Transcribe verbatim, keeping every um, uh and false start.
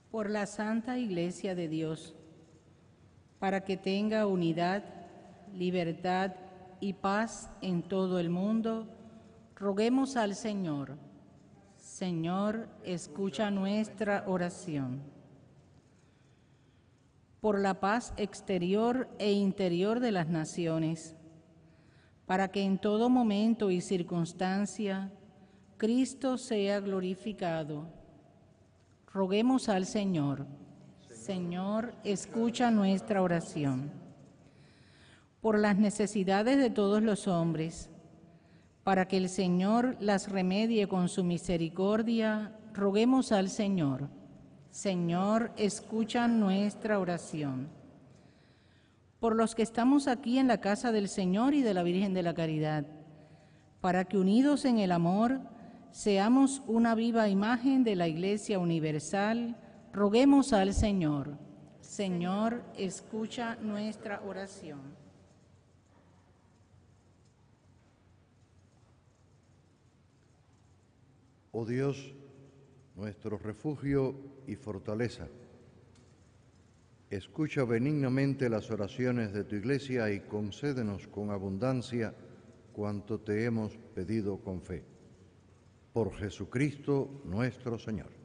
por la Santa Iglesia de Dios, para que tenga unidad, libertad y paz en todo el mundo, roguemos al Señor. Señor, escucha nuestra oración. Por la paz exterior e interior de las naciones, para que en todo momento y circunstancia Cristo sea glorificado. Roguemos al Señor. Señor, escucha nuestra oración. Por las necesidades de todos los hombres, para que el Señor las remedie con su misericordia, roguemos al Señor. Señor, escucha nuestra oración. Por los que estamos aquí en la casa del Señor y de la Virgen de la Caridad, para que unidos en el amor seamos una viva imagen de la Iglesia universal, roguemos al Señor. Señor, escucha nuestra oración. Oh Dios, nuestro refugio y fortaleza, escucha benignamente las oraciones de tu Iglesia y concédenos con abundancia cuanto te hemos pedido con fe. Por Jesucristo nuestro Señor.